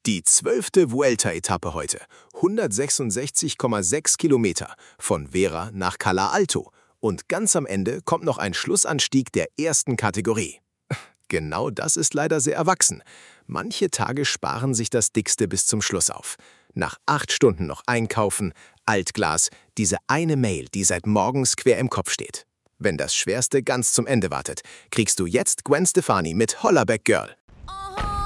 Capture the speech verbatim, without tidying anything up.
Die zwölfte Vuelta-Etappe heute, hundertsechsundsechzig Komma sechs Kilometer, von Vera nach Cala Alto. Und ganz am Ende kommt noch ein Schlussanstieg der ersten Kategorie. Genau das ist leider sehr erwachsen. Manche Tage sparen sich das Dickste bis zum Schluss auf. Nach acht Stunden noch einkaufen, Altglas, diese eine Mail, die seit morgens quer im Kopf steht. Wenn das Schwerste ganz zum Ende wartet, kriegst du jetzt Gwen Stefani mit Hollerback Girl.